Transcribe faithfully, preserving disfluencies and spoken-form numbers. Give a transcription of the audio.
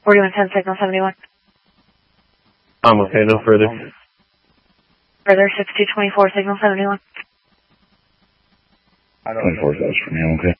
forty-one ten, signal seventy-one. I'm okay, no further. Further, six two two four, signal seventy-one. twenty-four, that's for me, I'm okay.